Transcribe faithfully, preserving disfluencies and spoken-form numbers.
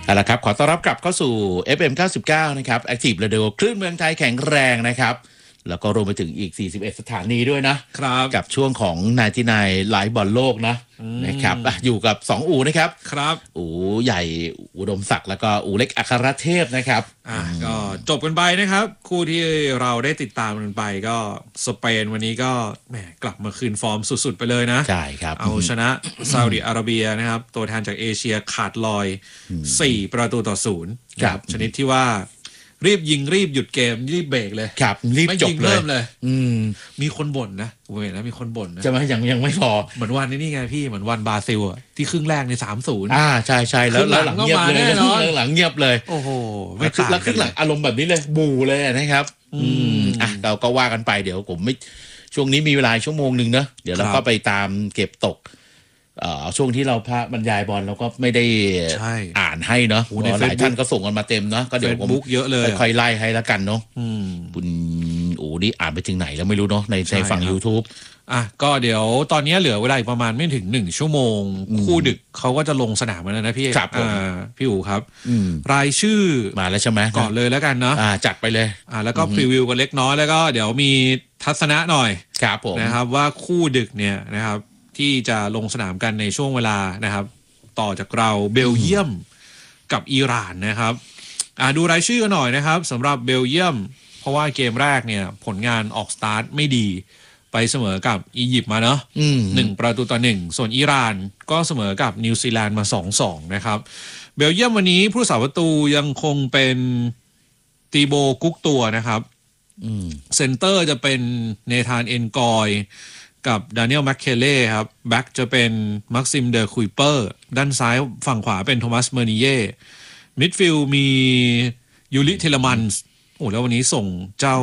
เอาละครับขอต้อนรับกลับเข้าสู่ เอฟ เอ็ม เก้าสิบเก้า นะครับ Active Radio คลื่นเมืองไทยแข็งแรงนะครับแล้วก็รวมไปถึงอีกสี่สิบเอ็ดสถานีด้วยนะครับกับช่วงของนายที่นายไลฟ์บอลโลกนะนะครับอยู่กับสองอูนะครับครับอูใหญ่อุดมศักดิ์แล้วก็อูเล็กอัครเทพนะครับอ่าก็จบกันไปนะครับคู่ที่เราได้ติดตามกันไปก็สเปนวันนี้ก็แหมกลับมาคืนฟอร์มสุดๆไปเลยนะใช่ครับเอาชนะซาอุดิอาระเบียนะครับตัวแทนจากเอเชียขาดลอยสี่ประตูต่อศูนย์ครับชนิดที่ว่ารีบยิงรีบหยุดเกมรีบเบรกเลยครับรีบจบเลยเลยอืมมีคนบ่นนะผมเห็นนะมีคนบ่นนะจะมายังยังไม่พอเหมือนวันนี้นี่ไงพี่เหมือนวันบราซิลอ่ะที่ครึ่งแรกในสามศูนย์อ่าใช่ใช่แล้วหลังเงียบเลยหลังเงียบเลยโอ้โหไม่ต่างแล้วครึ่งหลังอารมณ์แบบนี้เลยบูเลยนะครับอืมอ่ะเราก็ว่ากันไปเดี๋ยวผมไม่ช่วงนี้มีเวลาชั่วโมงนึงเนอะเดี๋ยวเราก็ไปตามเก็บตกเอ่อช่วงที่เราพระบรรยายบอลเราก็ไม่ได้อ่านให้เนาะหลายท่านก็ส่งกันมาเต็มเนาะก็เดี๋ยวผมเยอะเลยค่อยๆไล่ให้แล้วกันเนาะคุณโอ้นี่อ่านไปถึงไหนแล้วไม่รู้เนาะในในฝั่ง YouTube อ่ะก็เดี๋ยวตอนนี้เหลือเวลาอีกประมาณไม่ถึงหนึ่งชั่วโมงคู่ดึกเขาก็จะลงสนามแล้วนะพี่ครับอ่าพี่อู๋ครับรายชื่อมาแล้วใช่ไหมก่อนเลยแล้วกันเนาะอ่าจัดไปเลยอ่าแล้วก็พรีวิวกันเล็กน้อยแล้วก็เดี๋ยวมีทัศนะหน่อยครับผมนะครับว่าคู่ดึกเนี่ยนะครับที่จะลงสนามกันในช่วงเวลานะครับต่อจากเราเบลเยียมกับอิหร่านนะครับอ่าดูรายชื่อกันหน่อยนะครับสำหรับเบลเยียมเพราะว่าเกมแรกเนี่ยผลงานออกสตาร์ทไม่ดีไปเสมอกับอียิปต์มาเนาะหนึ่งประตูต่อหนึ่งส่วนอิหร่านก็เสมอกับนิวซีแลนด์มา สองสอง นะครับเบลเยียมวันนี้ผู้รักษาประตูยังคงเป็นตีโบกุ๊กตัวนะครับเซนเตอร์จะเป็นเนธานเอ็นกอยกับดานิเอลแมคเคเล่ครับแบ็กจะเป็นมักซิมเดอคุยเปอร์ด้านซ้ายฝั่งขวาเป็นโทมัสเมอร์นิเย่มิดฟิลด์มียูริเทเลมันส์โอ้แล้ววันนี้ส่งเจ้า